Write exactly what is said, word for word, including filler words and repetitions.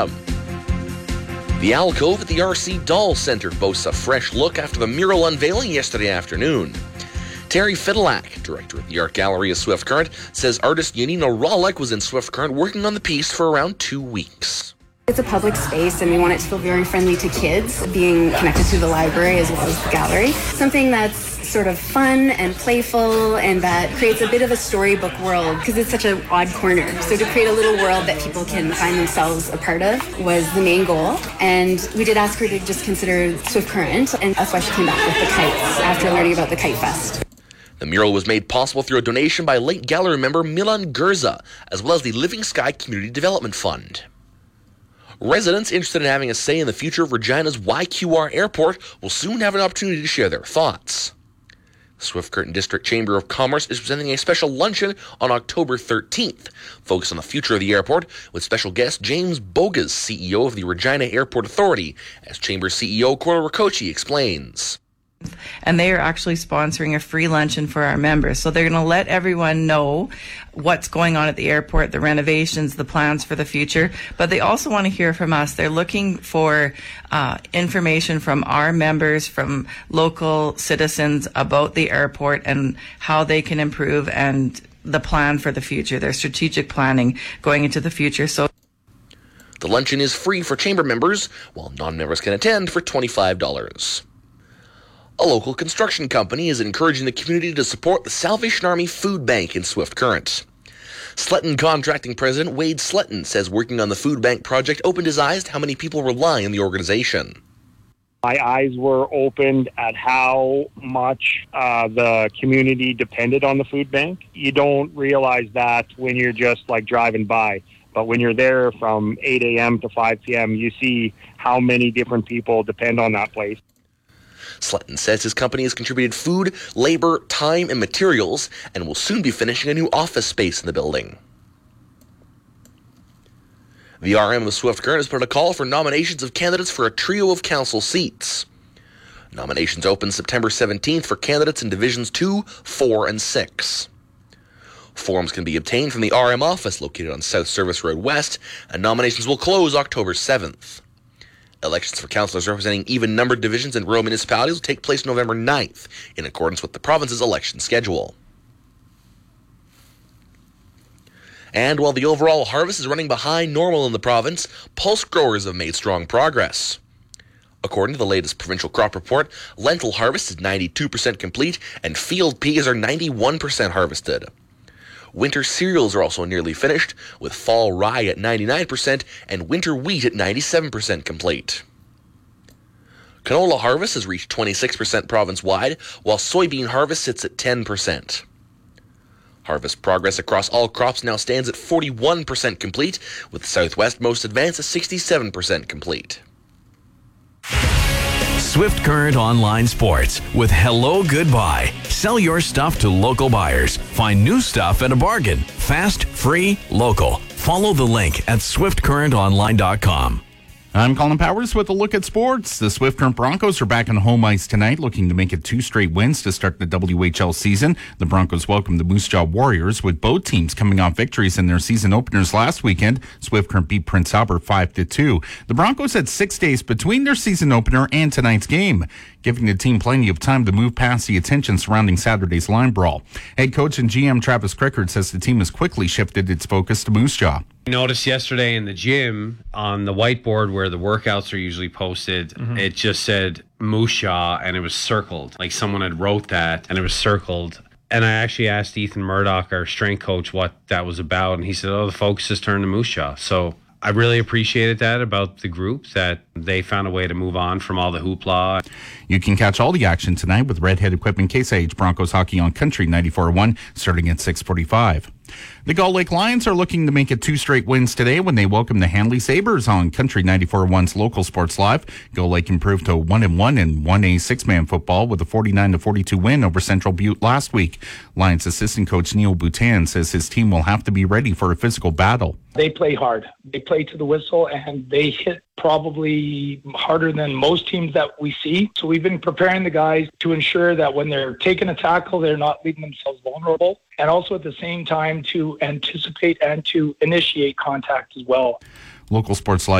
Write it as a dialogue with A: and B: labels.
A: Chatham. The alcove at the R C Doll Centre boasts a fresh look after the mural unveiling yesterday afternoon. Terry Fiddleack, director at the Art Gallery of Swift Current, says artist Yanina Rawlik was in Swift Current working on the piece for around two weeks.
B: It's a public space and we want it to feel very friendly to kids, being connected to the library as well as the gallery. Something that's sort of fun and playful and that creates a bit of a storybook world because it's such an odd corner. So to create a little world that people can find themselves a part of was the main goal. And we did ask her to just consider Swift Current, and that's why she came back with the kites after learning about the Kite Fest.
A: The mural was made possible through a donation by late gallery member Milan Gurza, as well as the Living Sky Community Development Fund. Residents interested in having a say in the future of Regina's Y Q R Airport will soon have an opportunity to share their thoughts. The Swift Current District Chamber of Commerce is presenting a special luncheon on October thirteenth, focused on the future of the airport, with special guest James Bogas, C E O of the Regina Airport Authority, as Chamber C E O Cora Ricochi explains.
C: And they are actually sponsoring a free luncheon for our members. So they're going to let everyone know what's going on at the airport, the renovations, the plans for the future. But they also want to hear from us. They're looking for uh, information from our members, from local citizens about the airport and how they can improve and the plan for the future, their strategic planning going into the future. So
A: the luncheon is free for chamber members, while non-members can attend for twenty-five dollars. A local construction company is encouraging the community to support the Salvation Army Food Bank in Swift Current. Sletton Contracting President Wade Sletton says working on the food bank project opened his eyes to how many people rely on the organization.
D: My eyes were opened at how much uh, the community depended on the food bank. You don't realize that when you're just like driving by. But when you're there from eight a.m. to five p.m., you see how many different people depend on that place.
A: Sletton says his company has contributed food, labor, time, and materials, and will soon be finishing a new office space in the building. The R M of Swift Current has put a call for nominations of candidates for a trio of council seats. Nominations open September seventeenth for candidates in Divisions two, four, and six. Forms can be obtained from the R M office located on South Service Road West, and nominations will close October seventh. Elections for councillors representing even-numbered divisions in rural municipalities will take place November ninth, in accordance with the province's election schedule. And while the overall harvest is running behind normal in the province, pulse growers have made strong progress. According to the latest provincial crop report, lentil harvest is ninety-two percent complete, and field peas are ninety-one percent harvested. Winter cereals are also nearly finished, with fall rye at ninety-nine percent and winter wheat at ninety-seven percent complete. Canola harvest has reached twenty-six percent province-wide, while soybean harvest sits at ten percent. Harvest progress across all crops now stands at forty-one percent complete, with the Southwest most advanced at sixty-seven percent complete.
E: Swift Current Online Sports with Hello Goodbye. Sell your stuff to local buyers. Find new stuff at a bargain. Fast, free, local. Follow the link at swift current online dot com.
F: I'm Colin Powers with a look at sports. The Swift Current Broncos are back on home ice tonight, looking to make it two straight wins to start the W H L season. The Broncos welcome the Moose Jaw Warriors, with both teams coming off victories in their season openers last weekend. Swift Current beat Prince Albert five to two. The Broncos had six days between their season opener and tonight's game, giving the team plenty of time to move past the attention surrounding Saturday's line brawl. Head coach and G M Travis Crickard says the team has quickly shifted its focus to Moose Jaw.
G: I noticed yesterday in the gym on the whiteboard where the workouts are usually posted, mm-hmm. it just said Moose Jaw and it was circled. Like someone had wrote that and it was circled. And I actually asked Ethan Murdoch, our strength coach, what that was about. And he said, oh, the focus has turned to Moose Jaw. So I really appreciated that about the group, that they found a way to move on from all the hoopla.
F: You can catch all the action tonight with Redhead Equipment Case I H Broncos hockey on Country ninety-four point one starting at six forty-five. The Gull Lake Lions are looking to make it two straight wins today when they welcome the Handley Sabres on Country ninety-four point one's Local Sports Live. Gull Lake improved to one and one in one A six-man football with a forty-nine to forty-two win over Central Butte last week. Lions assistant coach Neil Boutin says his team will have to be ready for a physical battle.
H: They play hard. They play to the whistle, and they hit probably harder than most teams that we see. So we've been preparing the guys to ensure that when they're taking a tackle, they're not leaving themselves vulnerable, and also at the same time to anticipate and to initiate contact as well.
F: Local Sports Live